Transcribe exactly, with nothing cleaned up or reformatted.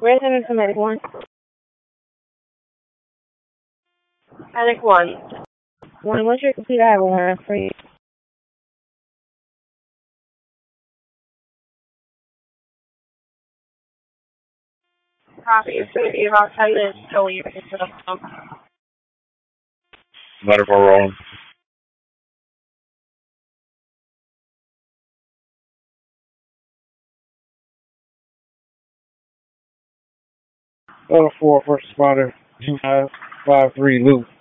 Resident of Medic one. Medic one. One, once you're complete, I have a one for you. Copy. It's going to be about ten minutes until you pick it up. Medical roll. Level four, first responder, two five five three, Luke.